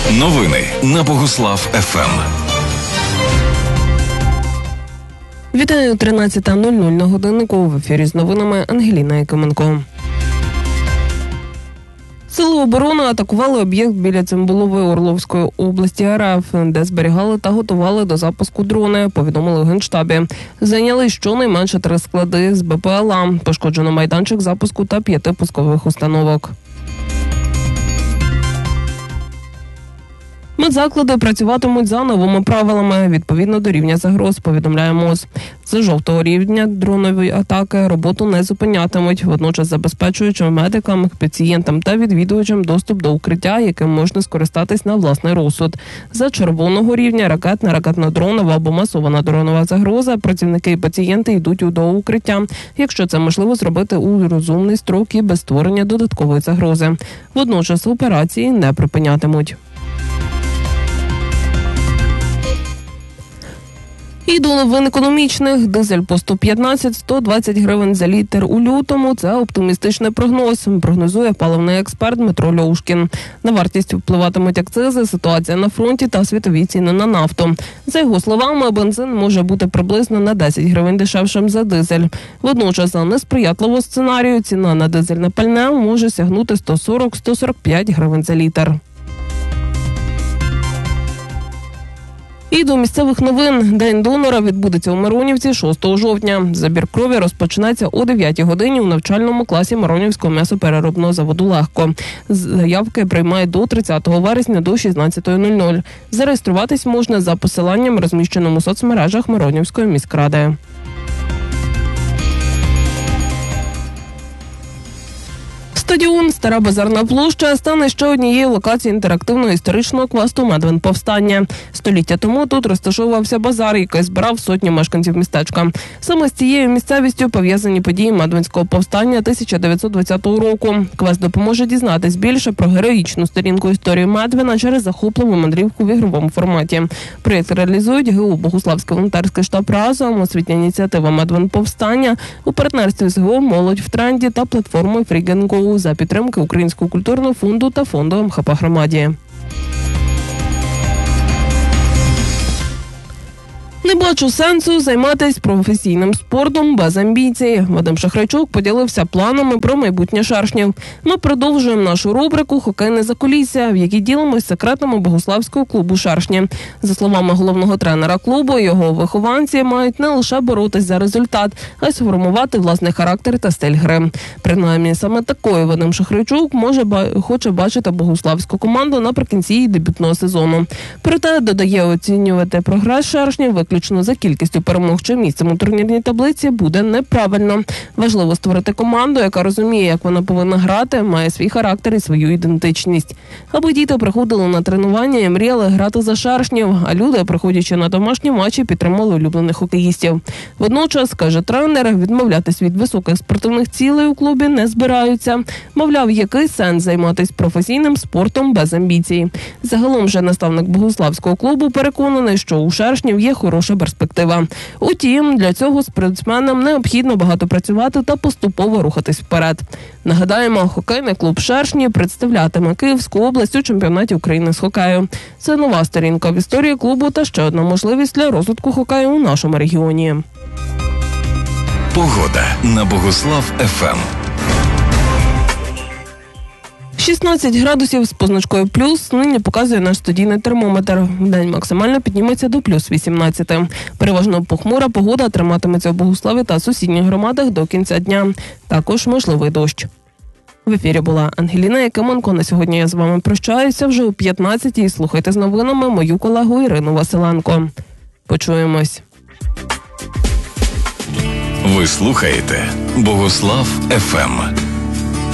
Новини на Богуслав ФМ. Вітаю, 13:00 на годиннику. В ефірі з новинами Ангеліна Якименко. Сили оборони атакували об'єкт біля Цимбалової Орловської області РФ, де зберігали та готували до запуску дрони, повідомили у Генштабі. Зайняли щонайменше 3 склади з БПЛА, пошкоджено майданчик запуску та 5 пускових установок. Медзаклади працюватимуть за новими правилами, відповідно до рівня загроз, повідомляє МОЗ. З жовтого рівня дронової атаки роботу не зупинятимуть, водночас забезпечуючи медикам, пацієнтам та відвідувачам доступ до укриття, яким можна скористатись на власний розсуд. За червоного рівня ракетна, ракетно-дронова або масована дронова загроза, працівники і пацієнти йдуть до укриття, якщо це можливо зробити у розумний строк і без створення додаткової загрози. Водночас операції не припинятимуть. І до новин економічних. Дизель по 115-120 гривень за літр у лютому – це оптимістичний прогноз, прогнозує паливний експерт Дмитро Льовушкін. На вартість впливатимуть акцизи, ситуація на фронті та світові ціни на нафту. За його словами, бензин може бути приблизно на 10 гривень дешевшим за дизель. Водночас, за несприятливого сценарію, ціна на дизельне пальне може сягнути 140-145 гривень за літр. І до місцевих новин. День донора відбудеться у Миронівці 6 жовтня. Забір крові розпочнеться о 9 годині у навчальному класі Миронівського м'ясопереробного заводу «Легко». Заявки приймають до 30 вересня до 16:00. Зареєструватись можна за посиланням, розміщеним у соцмережах Миронівської міськради. Стадіон «Стара Базарна площа» стане ще однією локацією інтерактивного історичного квесту «Медвин повстання». Століття тому тут розташовувався базар, який збирав сотні мешканців містечка. Саме з цією місцевістю пов'язані події Медвинського повстання 1920 року. Квест допоможе дізнатись більше про героїчну сторінку історії Медвина через захопливу мандрівку в ігровому форматі. Проєкт реалізують ГУ «Богуславський волонтерський штаб разом», освітня ініціатива «Медвин повстання» у партнерстві з ГУ «Молодь в тренді» та платформою «Free and Go» за підтримки Українського культурного фонду та фонду МХП громаді. Не бачу сенсу займатися професійним спортом без амбіцій. Вадим Шахрайчук поділився планами про майбутнє шершнів. Ми продовжуємо нашу рубрику «Хокейне закулісся», в якій ділимось секретами Богуславського клубу «Шершні». За словами головного тренера клубу, його вихованці мають не лише боротись за результат, а й сформувати власний характер та стиль гри. Принаймні, саме такою Вадим Шахрайчук хоче бачити богуславську команду наприкінці її дебютного сезону. Проте, додає, оцінювати прогрес шершнів виключно за кількістю перемог чи місцем у турнірній таблиці буде неправильно. Важливо створити команду, яка розуміє, як вона повинна грати, має свій характер і свою ідентичність. Аби діти приходили на тренування і мріяли грати за шершнів, а люди, приходячи на домашні матчі, підтримали улюблених хокеїстів. Водночас, каже тренер, відмовлятись від високих спортивних цілей у клубі не збираються. Мовляв, який сенс займатися професійним спортом без амбіцій. Загалом же наставник Богуславського клубу переконаний, що у шершнів є хороша перспектива. Утім, для цього спортсменам необхідно багато працювати та поступово рухатись вперед. Нагадаємо, хокейний клуб «Шершні» представлятиме Київську область у чемпіонаті України з хокею. Це нова сторінка в історії клубу та ще одна можливість для розвитку хокею у нашому регіоні. Погода на Богуслав ФМ. 16 градусів з позначкою плюс нині показує наш студійний термометр. Вдень максимально підніметься до плюс 18. Переважно похмура погода триматиметься в Богуславі та сусідніх громадах до кінця дня. Також можливий дощ. В ефірі була Ангеліна Якименко. На сьогодні я з вами прощаюся. Вже о 15-й слухайте з новинами мою колегу Ірину Василенко. Почуємось. Ви слухаєте Богуслав ФМ.